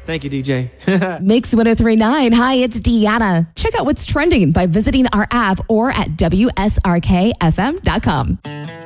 Thank you, DJ. Mix 1039. Hi, it's Deanna. Check out what's trending by visiting our app or at WSRKFM.com.